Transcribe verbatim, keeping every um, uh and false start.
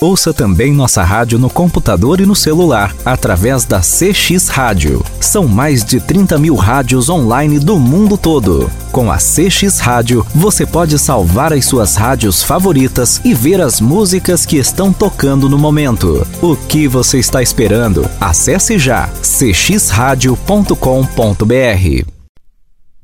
Ouça também nossa rádio no computador e no celular, através da C X Rádio. São mais de trinta mil rádios online do mundo todo. Com a C X Rádio, você pode salvar as suas rádios favoritas e ver as músicas que estão tocando no momento. O que você está esperando? Acesse já c x rádio ponto com ponto b r.